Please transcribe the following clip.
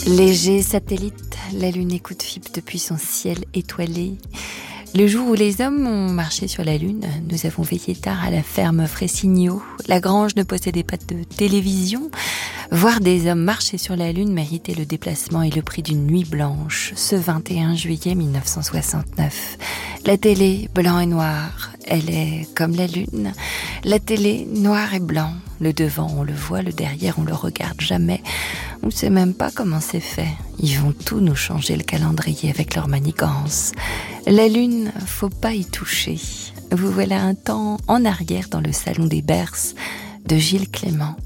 Léger satellite, la lune écoute fibre depuis son ciel étoilé. Le jour où les hommes ont marché sur la lune, nous avons veillé tard à la ferme Fressigno. La grange ne possédait pas de télévision. Voir des hommes marcher sur la lune méritait le déplacement et le prix d'une nuit blanche, ce 21 juillet 1969. La télé, blanc et noir, elle est comme la lune. La télé, noir et blanc. Le devant, on le voit, le derrière, on le regarde jamais. On ne sait même pas comment c'est fait. Ils vont tout nous changer le calendrier avec leur manigance. La lune, faut pas y toucher. Vous voilà un temps en arrière dans le salon des Berces de Gilles Clément.